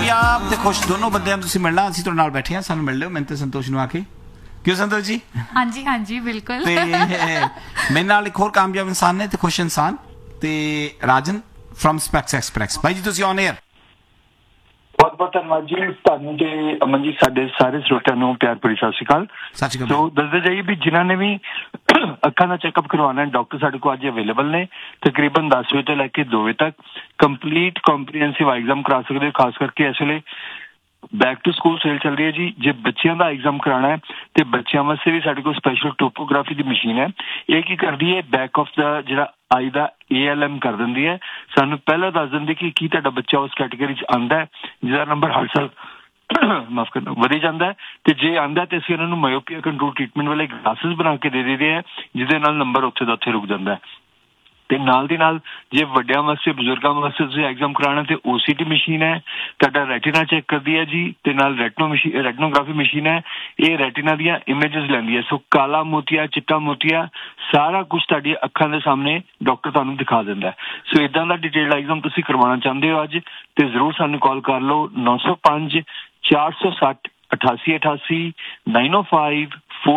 कामयाब ते खुश दोनों बंदे तुसीं मिलना असीं तुहाडे नाल बैठे हां सानूं मिल लिओ मैं ते संतोष नूं आके क्यों संतोष जी हाँ जी बिल्कुल ते मेरे नाल एक होर कामयाब इंसान ने ते खुश इंसान ते राजन फ्रॉम स्पैक्स एक्सप्रैस भाई जी तुसीं ऑन एयर बहुत बहुत धन्यवाद जी ਤੁਹਾਨੂੰ ਤੇ ਅਮਨ ਜੀ ਸਾਡੇ ਸਾਰੇ ਸਰੋਤਿਆਂ ਨੂੰ ਪਿਆਰ ਭਰੀ ਸਤਿ ਸ਼੍ਰੀ ਅਕਾਲ ਸੋ ਦੱਸਦੇ ਜਾਈਏ ਵੀ ਜਿਨ੍ਹਾਂ ਨੇ ਵੀ ਅੱਖਾਂ ਦਾ ਚੈੱਕਅਪ ਕਰਵਾਉਣਾ ਹੈ ਡਾਕਟਰ ਸਾਡੇ ਕੋਲ ਅੱਜ ਅਵੇਲੇਬਲ ਨੇ ਤਕਰੀਬਨ 10 ਵਜੇ ਤੋਂ ਲੈ ਕੇ 2 ਵਜੇ ਤੱਕ ਕੰਪਲੀਟ ਕੰਪਰੀਹੈਂਸਿਵ ਐਗਜ਼ਾਮ ਕਰਾ ਸਕਦੇ ਹੋ ਖਾਸ ਕਰਕੇ ਇਸ ਵੇਲੇ बैक टू स्कूल सेल चल रही है जी जे बच्चों का एग्जाम कराना है तो बच्चों वास्ते भी साढ़े को स्पैशल टोपोग्राफी की मशीन है ये की करती है बैक ऑफ द जो आई का ALM कर देंगी है सानू पहले दस देंगे कि तुहाडा बच्चा उस कैटेगरी च आंदा है जिसका नंबर हर साल माफ करना वधी जाता है तो जे आंदा तो असं उन्होंने मायोपिया कंट्रोल ट्रीटमेंट वाले ग्लासिस बना के दे देते हैं जिसके नाल नंबर उत्थे दा उत्थे रुक जाता है ਤੇ ਨਾਲ ਦੀ ਨਾਲ ਜੇ ਵੱਡਿਆਂ ਵਾਸਤੇ ਬਜ਼ੁਰਗਾਂ ਵਾਸਤੇ ਤੁਸੀਂ ਐਗਜ਼ਾਮ ਕਰਾਉਣਾ ਤੇ OCT ਮਸ਼ੀਨ ਹੈ ਤੁਹਾਡਾ ਰੈਟੀਨਾ ਚੈੱਕ ਕਰਦੀ ਹੈ ਜੀ ਤੇ ਨਾਲ ਰੈਟਨੋਗ੍ਰਾਫੀ ਮਸ਼ੀਨ ਹੈ ਇਹ ਰੈਟੀਨਾ ਦੀਆਂ ਇਮੇजेस ਲੈਂਦੀ ਹੈ ਸੋ ਕਾਲਾ ਮੋਤੀਆ ਚਿੱਟਾ ਮੋਤੀਆ ਸਾਰਾ ਕੁਝ ਤੁਹਾਡੀ ਅੱਖਾਂ ਦੇ ਸਾਹਮਣੇ ਡਾਕਟਰ ਤੁਹਾਨੂੰ ਦਿਖਾ ਦਿੰਦਾ ਸੋ ਇਦਾਂ ਦਾ ਡਿਟੇਲਡ ਐਗਜ਼ਾਮ ਤੁਸੀਂ ਕਰਵਾਉਣਾ ਚਾਹੁੰਦੇ ਹੋ ਅੱਜ ਤੇ ਜ਼ਰੂਰ ਸਾਨੂੰ ਕਾਲ ਕਰ ਲਓ 905 460 8888 905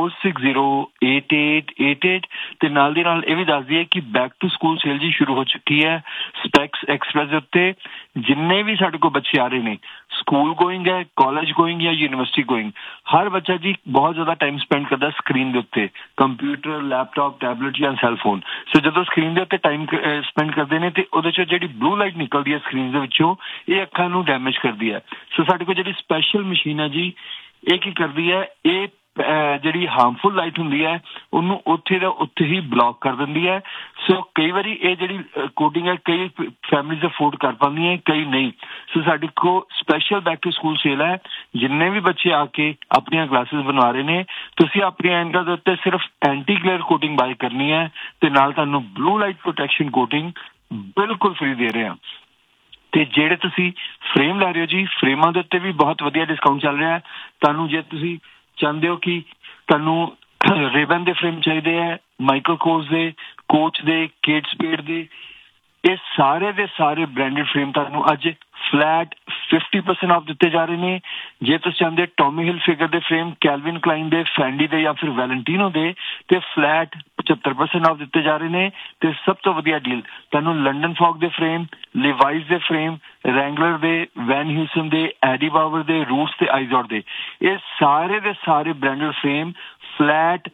4608888 ਤੇ ਨਾਲ ਦੀ ਨਾਲ ਇਹ ਵੀ ਦੱਸ ਦਈਏ ਕਿ ਬੈਕ ਟੂ ਸਕੂਲ ਸੇਲ ਜੀ ਸ਼ੁਰੂ ਹੋ ਚੁੱਕੀ ਹੈ ਸਪੈਕਸ ਐਕਸਪ੍ਰੈਸ ਦੇ ਉੱਤੇ ਜਿੰਨੇ ਵੀ ਸਾਡੇ ਕੋਲ ਬੱਚੇ ਆ ਰਹੇ ਨੇ ਸਕੂਲ ਗੋਇੰਗ ਹੈ ਕਾਲਜ ਗੋਇੰਗ ਜਾਂ ਯੂਨੀਵਰਸਿਟੀ ਗੋਇੰਗ ਹਰ ਬੱਚਾ ਜੀ ਬਹੁਤ ਜ਼ਿਆਦਾ ਟਾਈਮ ਸਪੈਂਡ ਕਰਦਾ ਸਕਰੀਨ ਦੇ ਉੱਤੇ ਕੰਪਿਊਟਰ ਲੈਪਟਾਪ ਟੈਬਲੇਟ ਜਾਂ ਸੈੱਲਫੋਨ ਸੋ ਜਦੋਂ ਸਕਰੀਨ ਦੇ ਉੱਤੇ ਟਾਈਮ ਸਪੈਂਡ ਕਰਦੇ ਨੇ ਤੇ ਉਹਦੇ 'ਚੋਂ ਜਿਹੜੀ ਬਲੂ ਲਾਈਟ ਨਿਕਲਦੀ ਹੈ ਸਕਰੀਨ ਦੇ ਵਿੱਚੋਂ ਇਹ ਅੱਖਾਂ ਨੂੰ ਡੈਮੇਜ ਕਰਦੀ ਹੈ ਸੋ ਸਾਡੇ ਕੋਲ ਜਿਹੜੀ ਸਪੈਸ਼ਲ ਮਸ਼ੀਨ ਹੈ ਜੀ ਇਹ ਕੀ ਕਰਦੀ ਹੈ ਇਹ ਜਿਹੜੀ ਹਾਰਮਫੁਲ ਲਾਈਟ ਹੁੰਦੀ ਹੈ ਉਹਨੂੰ ਉੱਥੇ ਦਾ ਉੱਥੇ ਹੀ ਬਲੌਕ ਕਰ ਦਿੰਦੀ ਹੈ ਸੋ ਕਈ ਵਾਰੀ ਇਹ ਜਿਹੜੀ ਕੋਟਿੰਗ ਹੈ ਕਈ ਫੈਮਿਲੀਜ਼ ਅਫੋਰਡ ਕਰ ਪਾਉਂਦੀਆਂ ਕਈ ਨਹੀਂ ਸੋ ਸਾਡੇ ਕੋਲ special back to school sale ਹੈ ਜਿੰਨੇ ਵੀ ਬੱਚੇ ਆ ਕੇ ਆਪਣੀਆਂ ਕਲਾਸਿਸ ਬਣਵਾ ਰਹੇ ਨੇ ਤੁਸੀਂ ਆਪਣੀਆਂ ਐਨਕਾਂ ਦੇ ਉੱਤੇ ਸਿਰਫ ਐਂਟੀ ਗਲੇਅਰ ਕੋਟਿੰਗ ਬਾਏ ਕਰਨੀ ਹੈ ਤੇ ਨਾਲ ਤੁਹਾਨੂੰ ਬਲੂ ਲਾਈਟ ਪ੍ਰੋਟੈਕਸ਼ਨ ਕੋਟਿੰਗ ਬਿਲਕੁਲ ਫ੍ਰੀ ਦੇ ਰਹੇ ਹਾਂ ਤੇ ਜਿਹੜੇ ਤੁਸੀਂ ਫਰੇਮ ਲੈ ਰਹੇ ਹੋ ਜੀ ਫਰੇਮਾਂ ਦੇ ਉੱਤੇ ਵੀ ਬਹੁਤ ਵਧੀਆ ਡਿਸਕਾਊਂਟ ਚੱਲ ਰਿਹਾ ਹੈ ਤੁਹਾਨੂੰ ਜੇ ਤੁਸੀਂ ਚਾਹੁੰਦੇ ਹੋ ਕਿ ਤੁਹਾਨੂੰ ਰੇਬਨ ਦੇ ਫਰੇਮ ਚਾਹੀਦੇ ਹੈ ਮਾਈਕਲ ਕੋਰਸ ਦੇ ਕੋਚ ਦੇ ਕੇਟ ਸਪੀਡ ਦੇ ਇਹ ਸਾਰੇ ਦੇ ਸਾਰੇ ਬ੍ਰਾਂਡਡ ਫਰੇਮ ਤੁਹਾਨੂੰ ਅੱਜ ਫਲੈਟ 50% ਆਫ ਦਿੱਤੇ ਜਾ ਰਹੇ ਨੇ ਜੇ ਤੁਸੀਂ ਚਾਹੁੰਦੇ ਟੌਮੀ ਹਿਲ ਫਿਗਰ ਦੇ ਫਰੇਮ ਕੈਲਵਿਨ ਕਲਾਈਨ ਦੇ ਫੈਂਡੀ ਦੇ ਜਾਂ ਫਿਰ ਵੈਲੈਂਟੀਨੋ ਦੇ ਤੇ ਫਲੈਟ 75% ਆਫ ਦਿੱਤੇ ਜਾ ਰਹੇ ਨੇ ਤੇ ਸਭ ਤੋਂ ਵਧੀਆ ਡੀਲ ਤੁਹਾਨੂੰ ਲੰਡਨ ਫੌਗ ਦੇ ਫਰੇਮ ਲਿਵਾਈਸ ਦੇ ਫਰੇਮ ਰੈਂਗਲਰ ਦੇ ਵੈਨ ਹਿਊਸਨ ਦੇ ਐਡੀ ਬਾਵਰ ਦੇ ਰੂਟਸ ਤੇ ਆਈਜ਼ੋਡ ਦੇ ਇਹ ਸਾਰੇ ਦੇ ਸਾਰੇ ਬ੍ਰਾਂਡਡ ਫਰੇਮ ਫਲੈਟ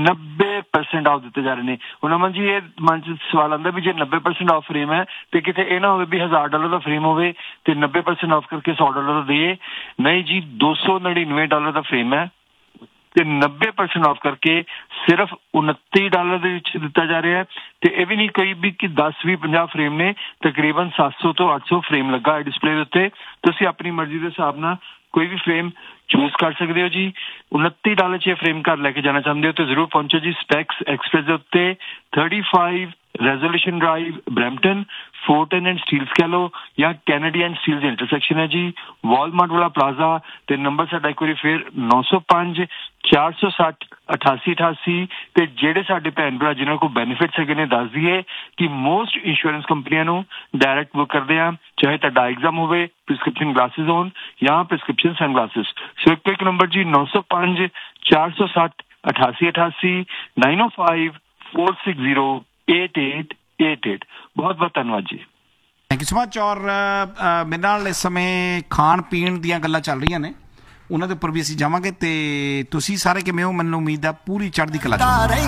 90% ਆਫ ਦਿੱਤੇ ਜਾ ਰਹੇ ਨੇ ਹੁਣ ਅਮਨ ਜੀ ਇਹ ਮਨ 'ਚ ਸਵਾਲ ਆਉਂਦਾ ਵੀ ਜੇ 90% ਆਫ ਫਰੇਮ ਹੈ ਤੇ ਕਿਤੇ ਇਹ ਨਾ ਹੋਵੇ ਵੀ $1000 ਦਾ ਫਰੇਮ ਹੋਵੇ ਤੇ 90% ਆਫ ਕਰਕੇ $100 ਦਾ ਦੇਈਏ ਨਹੀਂ ਜੀ $299 ਦਾ ਫਰੇਮ ਹੈ ਤੇ 90% ਆਫ ਕਰਕੇ ਸਿਰਫ $29 ਦੇ ਵਿੱਚ ਦਿੱਤਾ ਜਾ ਰਿਹਾ ਹੈ ਤੇ ਇਹ ਵੀ ਨਹੀਂ ਕੋਈ ਵੀ ਕਿ 10 20 50 ਫਰੇਮ ਨੇ ਤਕਰੀਬਨ 700 ਤੋਂ 800 ਫਰੇਮ ਲੱਗਾ ਹੈ ਡਿਸਪਲੇ ਦੇ ਉੱਤੇ ਤੁਸੀਂ ਆਪਣੀ ਮਰਜ਼ੀ ਦੇ ਹਿਸਾਬ ਨਾਲ ਕੋਈ ਵੀ ਫਰੇਮ ਚੂਜ਼ ਕਰ ਸਕਦੇ ਹੋ ਜੀ $29 'ਚ ਇਹ ਫਰੇਮ ਘਰ ਲੈ ਕੇ ਜਾਣਾ ਚਾਹੁੰਦੇ ਹੋ ਤੇ ਜ਼ਰੂਰ ਪਹੁੰਚੋ ਜੀ ਸਪੈਕਸ ਐਕਸਪ੍ਰੈਸ ਦੇ ਉੱਤੇ 35 resolution drive Brampton ਫੋਰਟਨ and Steeles ਕਹਿ ਲਓ ਜਾਂ ਕੈਨੇਡੀ ਐਂਡ ਸਟੀਲਸ ਇੰਟਰਸੈਕਸ਼ਨ ਹੈ ਜੀ ਵਾਲਮਾਰਟ ਵਾਲਾ ਪਲਾਜ਼ਾ ਤੇ ਨੰਬਰ ਸਾਡਾ ਇੱਕ ਵਾਰੀ ਫਿਰ 905 460 8888 ਤੇ ਜਿਹੜੇ ਸਾਡੇ ਭੈਣ ਭਰਾ ਜਿਨ੍ਹਾਂ ਕੋਲ ਬੈਨੀਫਿਟਸ ਹੈਗੇ ਨੇ ਦੱਸ ਦਈਏ ਕਿ ਮੋਸਟ ਇੰਸ਼ੋਰੈਂਸ ਕੰਪਨੀਆਂ ਨੂੰ ਡਾਇਰੈਕਟ ਬੁੱਕ ਕਰਦੇ ਆ ਚਾਹੇ ਤੁਹਾਡਾ ਐਗਜ਼ਾਮ ਹੋਵੇ ਪ੍ਰਿਸਕ੍ਰਿਪਸ਼ਨ ਗਲਾਸਿਸ ਹੋਣ ਜਾਂ ਪ੍ਰਿਸਕ੍ਰਿਪਸ਼ਨ ਸਨਗਲਾਸਿਸ ਸੋ ਇੱਕ ਨੰਬਰ ਜੀ 905 460 8888 905 460 8888 ਬਹੁਤ ਬਹੁਤ ਧੰਨਵਾਦ ਜੀ ਥੈਂਕ ਯੂ ਸੋ ਮਚ ਔਰ ਮੇਰੇ ਨਾਲ ਇਸ ਸਮੇਂ ਖਾਣ ਪੀਣ ਦੀਆਂ ਗੱਲਾਂ ਚੱਲ ਰਹੀਆਂ ਨੇ ਉਹਨਾਂ ਦੇ ਉੱਪਰ ਵੀ ਅਸੀਂ ਜਾਵਾਂਗੇ ਤੇ ਤੁਸੀਂ ਸਾਰੇ ਕਿਵੇਂ ਹੋ ਮੈਨੂੰ ਉਮੀਦ ਆ ਪੂਰੀ ਚੜ੍ਹਦੀ ਕਲਾ